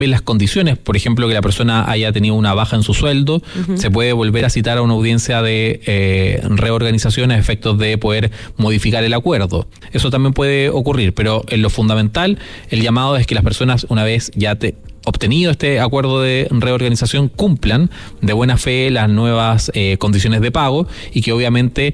las condiciones, por ejemplo, que la persona haya tenido una baja en su sueldo, se puede volver a citar a una audiencia de reorganización a efectos de poder modificar el acuerdo. Eso también puede ocurrir, pero en lo fundamental, el llamado es que las personas, una vez ya obtenido este acuerdo de reorganización, cumplan de buena fe las nuevas condiciones de pago y que obviamente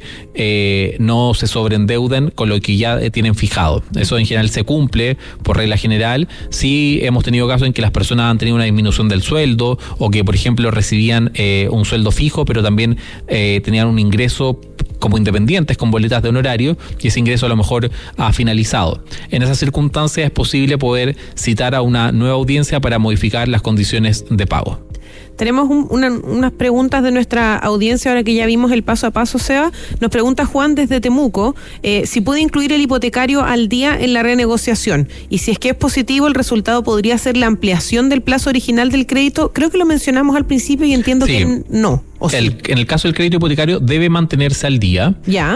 no se sobreendeuden con lo que ya tienen fijado. Eso en general se cumple por regla general. Sí hemos tenido casos en que las personas han tenido una disminución del sueldo o que, por ejemplo, recibían un sueldo fijo, pero también tenían un ingreso como independientes con boletas de honorario y ese ingreso a lo mejor ha finalizado. En esas circunstancias es posible poder citar a una nueva audiencia para modificar las condiciones de pago. Tenemos unas preguntas de nuestra audiencia ahora que ya vimos el paso a paso, Seba. Nos pregunta Juan desde Temuco si puede incluir el hipotecario al día en la renegociación y si es que es positivo el resultado podría ser la ampliación del plazo original del crédito. Creo que lo mencionamos al principio y entiendo que no. En el caso del crédito hipotecario debe mantenerse al día,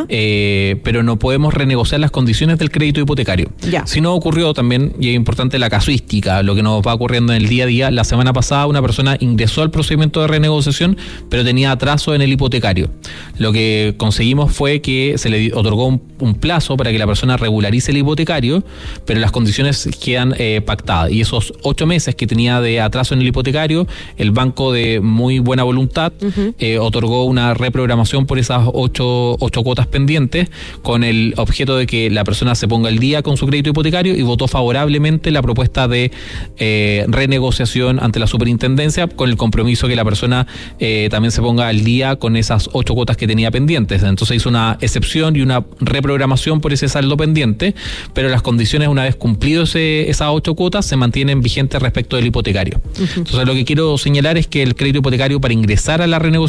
pero no podemos renegociar las condiciones del crédito hipotecario. Si no ocurrió también, y es importante la casuística, lo que nos va ocurriendo en el día a día, la semana pasada una persona ingresó al procedimiento de renegociación, pero tenía atraso en el hipotecario. Lo que conseguimos fue que se le otorgó un plazo para que la persona regularice el hipotecario, pero las condiciones quedan pactadas. Y esos 8 meses que tenía de atraso en el hipotecario, el banco de muy buena voluntad otorgó una reprogramación por esas 8 cuotas pendientes con el objeto de que la persona se ponga al día con su crédito hipotecario y votó favorablemente la propuesta de renegociación ante la superintendencia con el compromiso que la persona también se ponga al día con esas 8 cuotas que tenía pendientes. Entonces hizo una excepción y una reprogramación por ese saldo pendiente, pero las condiciones, una vez cumplido esas 8 cuotas, se mantienen vigentes respecto del hipotecario. Entonces lo que quiero señalar es que el crédito hipotecario, para ingresar a la renegociación,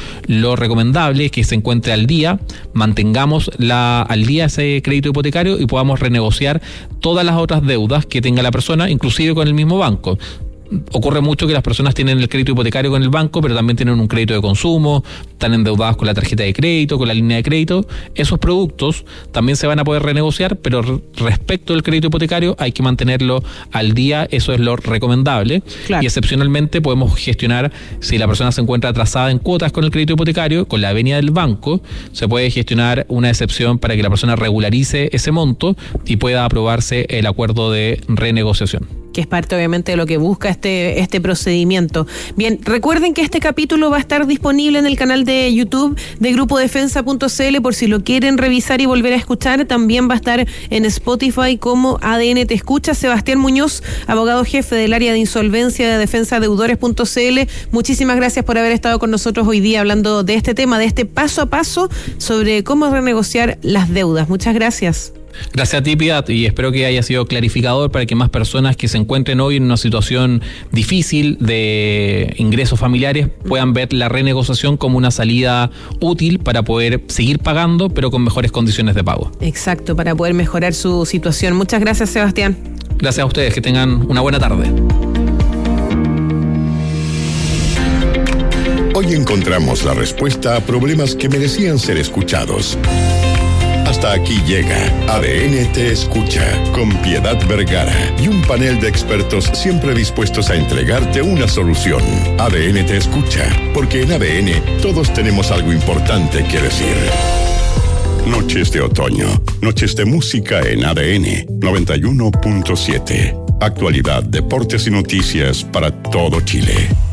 lo recomendable es que se encuentre al día, mantengamos al día ese crédito hipotecario y podamos renegociar todas las otras deudas que tenga la persona, inclusive con el mismo banco. Ocurre mucho que las personas tienen el crédito hipotecario con el banco, pero también tienen un crédito de consumo, están endeudadas con la tarjeta de crédito, con la línea de crédito. Esos productos también se van a poder renegociar, pero respecto del crédito hipotecario hay que mantenerlo al día, eso es lo recomendable. Y excepcionalmente podemos gestionar, si la persona se encuentra atrasada en cuotas con el crédito hipotecario, con la venia del banco, se puede gestionar una excepción para que la persona regularice ese monto y pueda aprobarse el acuerdo de renegociación, que es parte obviamente de lo que busca este procedimiento. Bien, recuerden que este capítulo va a estar disponible en el canal de YouTube de grupodefensa.cl por si lo quieren revisar y volver a escuchar. También va a estar en Spotify como ADN Te Escucha. Sebastián Muñoz, abogado jefe del área de insolvencia de defensadeudores.cl, muchísimas gracias por haber estado con nosotros hoy día hablando de este tema, de este paso a paso sobre cómo renegociar las deudas. Muchas gracias. Gracias a ti, Piedad, y espero que haya sido clarificador para que más personas que se encuentren hoy en una situación difícil de ingresos familiares puedan ver la renegociación como una salida útil para poder seguir pagando, pero con mejores condiciones de pago. Exacto, para poder mejorar su situación. Muchas gracias, Sebastián. Gracias a ustedes, que tengan una buena tarde. Hoy encontramos la respuesta a problemas que merecían ser escuchados. Hasta aquí llega ADN Te Escucha con Piedad Vergara y un panel de expertos siempre dispuestos a entregarte una solución. ADN Te Escucha, porque en ADN todos tenemos algo importante que decir. Noches de otoño, noches de música en ADN 91.7. Actualidad, deportes y noticias para todo Chile.